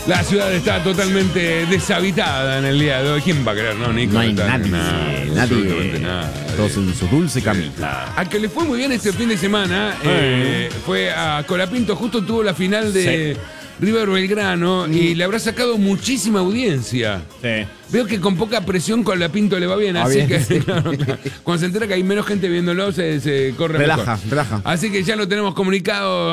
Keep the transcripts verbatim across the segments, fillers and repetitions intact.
La ciudad está totalmente deshabitada en el día de hoy. ¿Quién va a creer, no, Nico? No hay Está- nadie, nada, nadie. absolutamente nada. Todos en su dulce camita. A que le fue muy bien este fin de semana, eh, fue a Colapinto, justo tuvo la final de River Belgrano y le habrá sacado muchísima audiencia. Sí. Veo que con poca presión Colapinto le va bien, Va así bien, que sí. claro, claro. Cuando se entera que hay menos gente viéndolo, se, se corre Relaja, mejor. relaja. Así que ya lo tenemos comunicado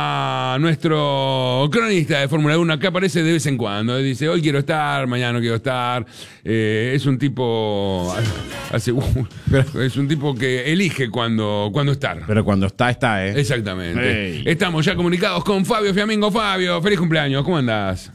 a nuestro cronista de Fórmula uno, que aparece de vez en cuando. Dice, hoy quiero estar, mañana no quiero estar. Eh, es un tipo hace, uh, es un tipo que elige cuando, cuando estar. Pero cuando está, está, ¿eh? Exactamente. Hey. Estamos ya comunicados con Fabio Fiamingo. Fabio, feliz cumpleaños, ¿cómo andás?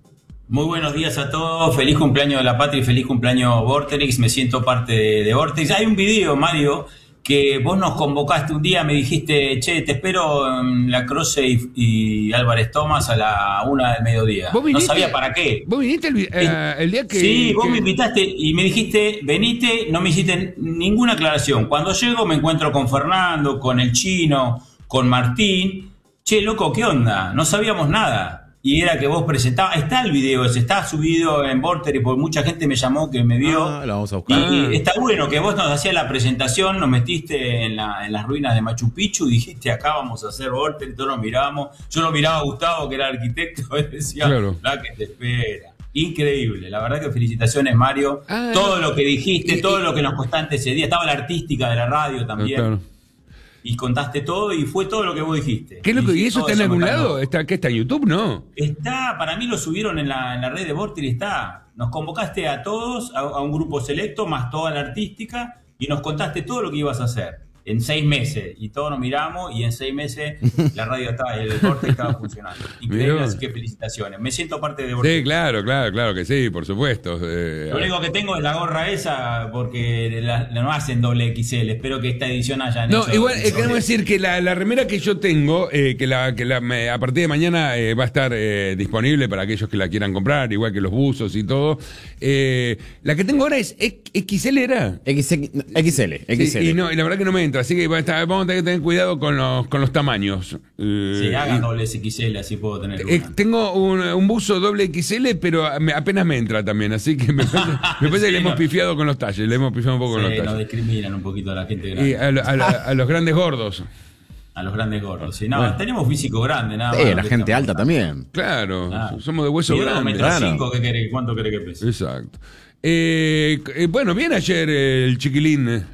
Muy buenos días a todos, feliz cumpleaños de la patria y feliz cumpleaños Vorterix, me siento parte de, de Vorterix. Hay un video, Mario, que vos nos convocaste un día, me dijiste, che, te espero en la Croce y, y Álvarez Thomas a la una del mediodía. ¿Vos No viniste? sabía para qué. ¿Vos viniste el, vi- eh, el día que...? Sí, vos que- me invitaste y me dijiste, venite, no me hiciste ninguna aclaración. Cuando llego me encuentro con Fernando, con el Chino, con Martín. Che, loco, ¿qué onda? No sabíamos nada. Y era que vos presentabas, está el video ese, está subido en Vorterix, porque mucha gente me llamó que me vio. Ah, lo vamos a Y, buscar. y está bueno que vos nos hacías la presentación, nos metiste en, la, en las ruinas de Machu Picchu, dijiste acá vamos a hacer Vorterix, todos nos mirábamos. Yo lo miraba a Gustavo, que era arquitecto, y decía, Claro. la que te espera. Increíble, la verdad que felicitaciones, Mario. Ah, todo lo que dijiste, y- todo y- lo que nos contaste ese día, estaba la artística de la radio también. Claro. Y contaste todo y fue todo lo que vos dijiste. ¿Qué es lo que, ¿Y dije, eso todo está en algún me lado? encantó. ¿Está, ¿Qué está en YouTube? No. Está, para mí lo subieron en la, en la red de Vorterix, está. Nos convocaste a todos, a, a un grupo selecto, más toda la artística, y nos contaste todo lo que ibas a hacer en seis meses. Y todos nos miramos y en seis meses la radio estaba, el Vorterix estaba funcionando. Increíble, Mirá. así que felicitaciones. Me siento parte de Sí, Vorterix. claro, claro, claro que sí, por supuesto. Eh, Lo único que tengo es la gorra esa porque la, la no hacen doble X L. Espero que esta edición hayan No, hecho igual, eh, doble. queremos decir que la, la remera que yo tengo, eh, que, la, que la, me- a partir de mañana eh, va a estar eh, disponible para aquellos que la quieran comprar, igual que los buzos y todo. Eh, la que tengo ahora es X L, ¿era? X L, X Sí, L. y, no, y la verdad que no me entra, así que va a estar- vamos a tener que tener cuidado con los, con los tamaños. Eh, Sí, hagan y- doble X L, así puedo tener Eh, una. tengo un, un buzo doble X L, pero me- apenas me entra también, así que me parece, me parece Sí, que le hemos no. pifiado con los talles, le hemos pifiado un poco con Sí, los nos talles. discriminan un poquito a la gente grande. Y a, lo- a la- a los grandes gordos. A los grandes gordos. Sí, no, Bueno. tenemos físico grande, nada Sí, más. la gente alta también. Claro, Claro. somos de hueso Mido dos grande. metros claro. cinco, ¿qué querés? ¿Cuánto querés que pese? Exacto. Eh, eh, bueno, bien ayer eh, el chiquilín. eh.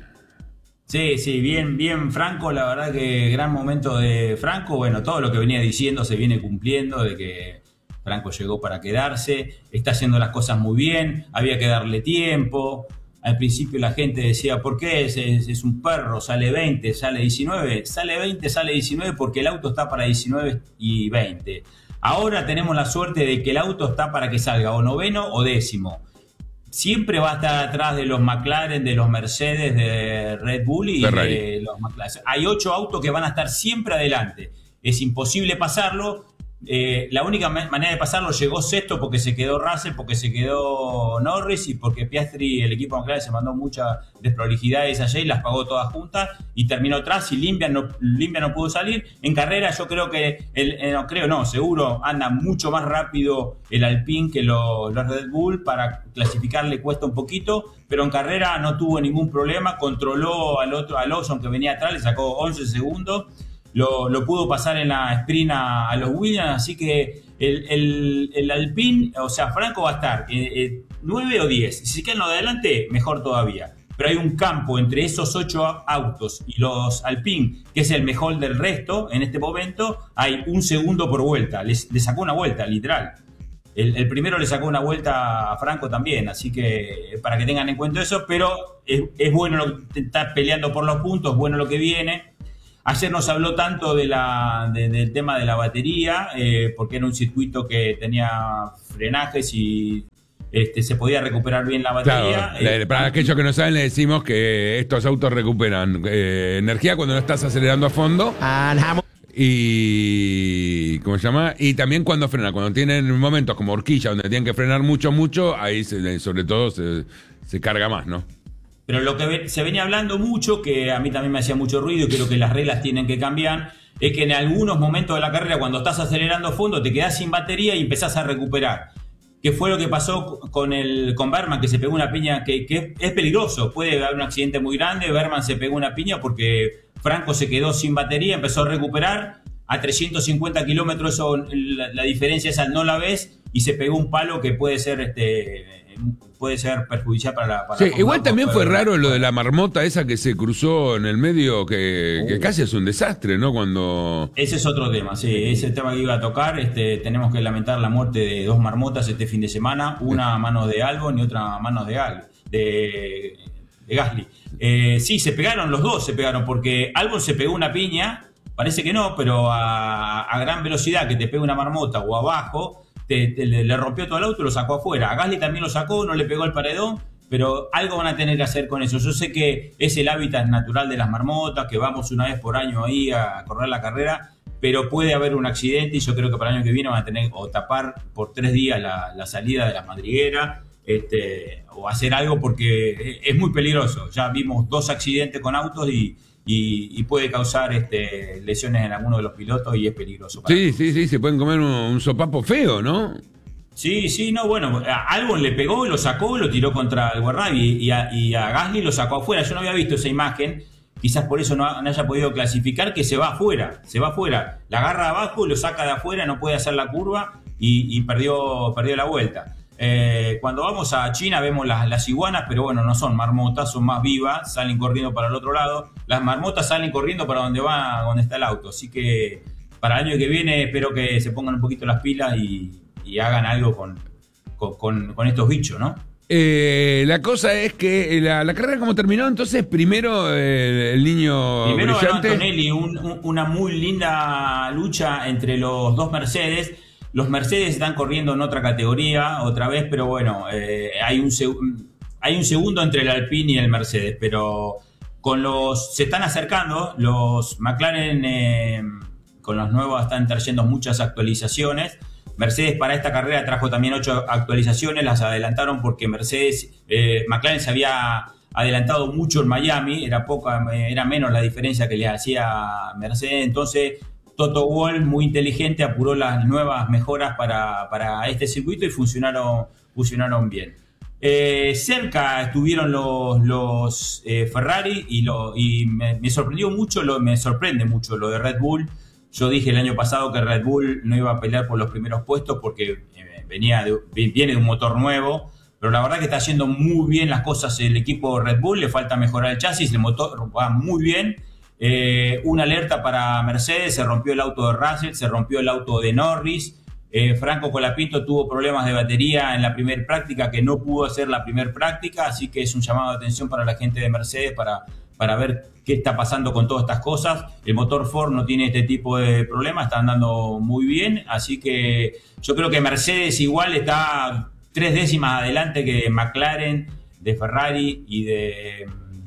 Sí, sí, bien, bien Franco, la verdad que gran momento de Franco. Bueno, todo lo que venía diciendo se viene cumpliendo, de que Franco llegó para quedarse, está haciendo las cosas muy bien, había que darle tiempo. Al principio la gente decía, ¿por qué? Es, es, es un perro, sale veinte, sale diecinueve, sale veinte, sale diecinueve porque el auto está para diecinueve y veinte. Ahora tenemos la suerte de que el auto está para que salga o noveno o décimo. Siempre va a estar atrás de los McLaren, de los Mercedes, de Red Bull y Ferrari. de los McLaren. Hay ocho autos que van a estar siempre adelante. Es imposible pasarlo. Eh, la única ma- manera de pasarlo llegó sexto porque se quedó Russell, porque se quedó Norris y porque Piastri, el equipo McLaren, se mandó muchas desprolijidades ayer y las pagó todas juntas y terminó atrás y Limbia no, Limbia no pudo salir. En carrera yo creo que, el, eh, no creo, no, seguro anda mucho más rápido el Alpine que los, los Red Bull, para clasificar le cuesta un poquito, pero en carrera no tuvo ningún problema, controló al otro, al Lawson que venía atrás, le sacó once segundos. Lo, lo pudo pasar en la sprint a, a los Williams, así que el, el, el Alpine, o sea, Franco va a estar eh, eh, nueve o diez. Si se quedan los de adelante, mejor todavía. Pero hay un campo entre esos ocho autos y los Alpine, que es el mejor del resto en este momento. Hay un segundo por vuelta. Les, le sacó una vuelta, literal. El, el primero le sacó una vuelta a Franco también, así que para que tengan en cuenta eso. Pero es, es bueno lo, estar peleando por los puntos, bueno lo que viene. Ayer nos habló tanto de la, de, del tema de la batería, eh, porque era un circuito que tenía frenajes y este, se podía recuperar bien la batería. Claro, Eh, le- para aquellos que no saben, le decimos que estos autos recuperan eh, energía cuando no estás acelerando a fondo. Y ¿cómo se llama? Y también cuando frena, cuando tienen momentos como horquilla donde tienen que frenar mucho, mucho, ahí se- sobre todo se, se carga más, ¿no? Pero lo que ve- se venía hablando mucho, que a mí también me hacía mucho ruido y creo que las reglas tienen que cambiar, es que en algunos momentos de la carrera, cuando estás acelerando a fondo, te quedás sin batería y empezás a recuperar. Que fue lo que pasó con el con Berman, que se pegó una piña que, que es peligroso, puede haber un accidente muy grande. Berman se pegó una piña porque Franco se quedó sin batería, empezó a recuperar a trescientos cincuenta kilómetros, eso, la, la diferencia esa no la ves, y se pegó un palo que puede ser este puede ser perjudicial para la para sí, la igual también fue pero, raro lo de la marmota esa que se cruzó en el medio, que, uh, que casi es un desastre, ¿no? Cuando ese es otro tema, sí, ese tema que iba a tocar. Este, tenemos que lamentar la muerte de dos marmotas este fin de semana, una a manos de Albon y otra a manos de Gal, de, de Gasly. Eh, sí, se pegaron los dos, se pegaron, porque Albon se pegó una piña, parece que no, pero a, a gran velocidad que te pega una marmota o abajo, te, te, le, le rompió todo el auto y lo sacó afuera. A Gasly también lo sacó, no le pegó el paredón, pero algo van a tener que hacer con eso. Yo sé que es el hábitat natural de las marmotas, que vamos una vez por año ahí a correr la carrera, pero puede haber un accidente y yo creo que para el año que viene van a tener o tapar por tres días la, la salida de las madrigueras, este, o hacer algo, porque es muy peligroso. Ya vimos dos accidentes con autos y, y, y puede causar este, lesiones en alguno de los pilotos y es peligroso. Para sí, sí, sí, se pueden comer un, un sopapo feo, ¿no? Sí, sí, no, bueno, a Albon le pegó, lo sacó y lo tiró contra el guardrail, y, y, a, y a Gasly lo sacó afuera. Yo no había visto esa imagen, quizás por eso no, no haya podido clasificar, que se va afuera, se va afuera, la agarra abajo y lo saca de afuera, no puede hacer la curva y, y perdió, perdió la vuelta. Eh, cuando vamos a China vemos las, las iguanas, pero bueno, no son marmotas, son más vivas, salen corriendo para el otro lado. Las marmotas salen corriendo para donde va, donde está el auto, así que para el año que viene espero que se pongan un poquito las pilas y y hagan algo con, con, con, con estos bichos, ¿no? Eh, la cosa es que la, la carrera como terminó, entonces primero eh, el niño Primero brillante. ganó Antonelli, un, un, una muy linda lucha entre los dos Mercedes. Los Mercedes están corriendo en otra categoría otra vez, pero bueno, eh, hay, un seg- hay un segundo entre el Alpine y el Mercedes, pero con los se están acercando, los McLaren eh, con los nuevos están trayendo muchas actualizaciones. Mercedes para esta carrera trajo también ocho actualizaciones, las adelantaron porque Mercedes, eh, McLaren se había adelantado mucho en Miami, era poca, era menos la diferencia que le hacía Mercedes, entonces Toto Wolff, muy inteligente, apuró las nuevas mejoras para, para este circuito y funcionaron, funcionaron bien. Eh, cerca estuvieron los, los eh, Ferrari y, lo, y me, me sorprendió mucho, lo, me sorprende mucho lo de Red Bull. Yo dije el año pasado que Red Bull no iba a pelear por los primeros puestos porque venía de, viene de un motor nuevo, pero la verdad que está haciendo muy bien las cosas el equipo Red Bull, le falta mejorar el chasis, el motor va muy bien. Eh, una alerta para Mercedes, se rompió el auto de Russell, se rompió el auto de Norris. Eh, Franco Colapinto tuvo problemas de batería en la primera práctica, que no pudo hacer la primera práctica, así que es un llamado de atención para la gente de Mercedes para, para ver qué está pasando con todas estas cosas. El motor Ford no tiene este tipo de problemas, está andando muy bien, así que yo creo que Mercedes igual está tres décimas adelante que McLaren, de Ferrari y de,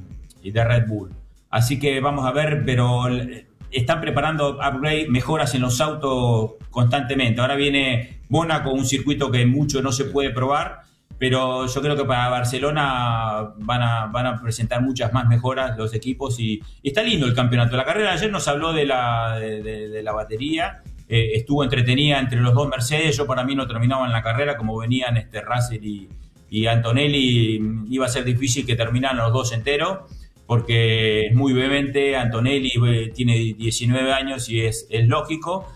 y de Red Bull. Así que vamos a ver, pero están preparando upgrade, mejoras en los autos constantemente. Ahora viene Mónaco, un circuito que mucho no se puede probar, pero yo creo que para Barcelona van a, van a presentar muchas más mejoras los equipos y, y está lindo el campeonato. La carrera de ayer nos habló de la, de, de, de la batería, eh, estuvo entretenida entre los dos Mercedes. Yo para mí no terminaban la carrera como venían este Russell y, y Antonelli, iba a ser difícil que terminaran los dos enteros, porque es muy vehemente. Antonelli tiene diecinueve años y es, es lógico,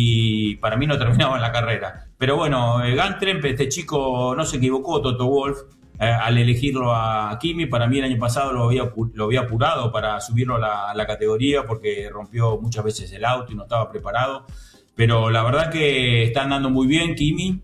y para mí no terminaba en la carrera. Pero bueno, Gantremp, este chico no se equivocó, Toto Wolff, eh, al elegirlo a Kimi. Para mí el año pasado lo había, lo había apurado para subirlo a la, a la categoría porque rompió muchas veces el auto y no estaba preparado. Pero la verdad que está andando muy bien Kimi,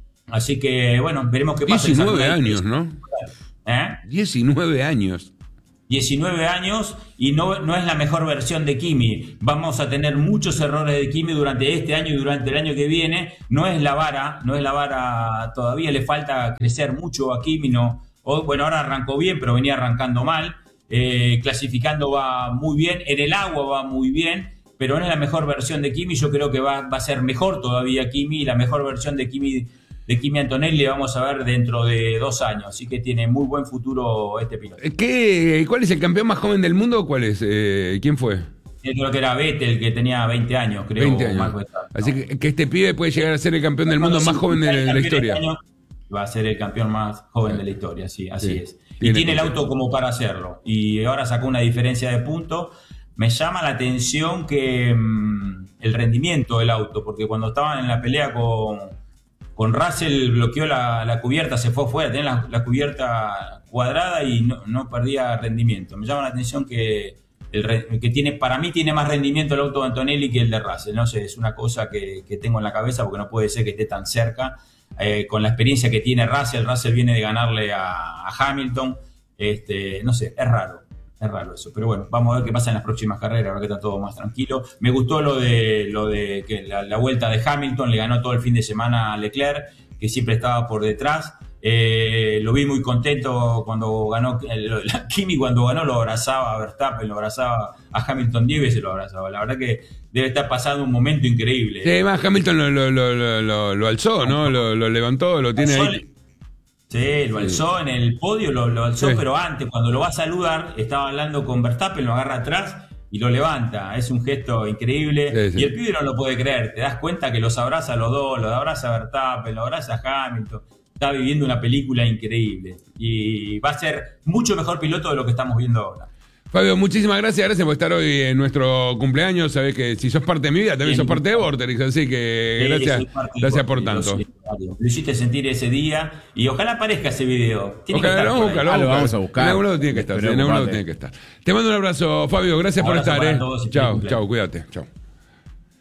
así que bueno, veremos qué pasa. diecinueve años, ¿no? ¿Eh? diecinueve años. diecinueve años y no, no es la mejor versión de Kimi. Vamos a tener muchos errores de Kimi durante este año y durante el año que viene. No es la vara, no es la vara, todavía le falta crecer mucho a Kimi. No, o, bueno, ahora arrancó bien, pero venía arrancando mal. Eh, clasificando va muy bien, en el agua va muy bien, pero no es la mejor versión de Kimi. Yo creo que va, va a ser mejor todavía Kimi, y la mejor versión de Kimi de Kimi Antonelli le vamos a ver dentro de dos años, así que tiene muy buen futuro este piloto. ¿Qué, ¿Cuál es el campeón más joven del mundo? ¿Cuál es? Eh, ¿Quién fue? creo que era Vettel, que tenía veinte años, creo. veinte años. Max Verstappen, Así ¿no? que, que este pibe puede llegar a ser el campeón del mundo más joven de, de la historia. Este año va a ser el campeón más joven de la historia, sí, así Sí. es. Y Tiene tiene el potencial. auto como para hacerlo. Y ahora sacó una diferencia de puntos. Me llama la atención que mmm, el rendimiento del auto, porque cuando estaban en la pelea con, con Russell, bloqueó la, la cubierta, se fue afuera, tenía la, la cubierta cuadrada y no, no perdía rendimiento. Me llama la atención que, el, que tiene, para mí tiene más rendimiento el auto de Antonelli que el de Russell. No sé, es una cosa que, que tengo en la cabeza porque no puede ser que esté tan cerca. Eh, con la experiencia que tiene Russell, Russell viene de ganarle a, a Hamilton. Este, no sé, es raro. Es raro eso, pero bueno, vamos a ver qué pasa en las próximas carreras, ahora que está todo más tranquilo. Me gustó lo de lo de que la, la vuelta de Hamilton, le ganó todo el fin de semana a Leclerc, que siempre estaba por detrás. Eh, lo vi muy contento cuando ganó, la Kimi cuando ganó lo abrazaba a Verstappen, lo abrazaba a Hamilton diez veces lo abrazaba. La verdad que debe estar pasando un momento increíble. Sí, además Hamilton lo, lo, lo, lo, lo alzó, ¿no? Lo, lo levantó, lo tiene ahí. Sí, lo alzó en el podio, lo, lo alzó, Sí. pero antes, cuando lo va a saludar, estaba hablando con Verstappen, lo agarra atrás y lo levanta. Es un gesto increíble. Sí, sí. Y el pibe no lo puede creer. Te das cuenta que los abraza a los dos, los abraza a Verstappen, los abraza a Hamilton. Está viviendo una película increíble. Y va a ser mucho mejor piloto de lo que estamos viendo ahora. Fabio, muchísimas gracias, gracias por estar hoy en nuestro cumpleaños. Sabés que si sos parte de mi vida, también Bien. sos parte de Vorterix, así que Sí, gracias, soy parte del gracias por Vorterix, tanto. lo sé, Lo hiciste sentir ese día y ojalá aparezca ese video. Tiene Ojalá, que estar lo vamos a por buscar, ahí. lo Ah, lo vamos a buscar. En algún lado tiene que estar, sí, en algún lado tiene que estar. Te mando un abrazo, Fabio, gracias por Abrazo estar. para Eh. todos y feliz Chao, cumpleaños. chao, cuídate, chao.